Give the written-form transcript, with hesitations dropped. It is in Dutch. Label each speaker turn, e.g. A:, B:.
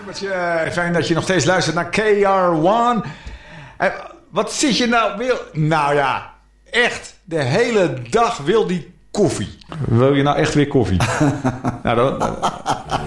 A: Fijn dat je nog steeds luistert naar KR1. Wat zit je nou weer... Nou ja, echt. De hele dag wil die koffie. Wil je nou echt weer koffie? Nou,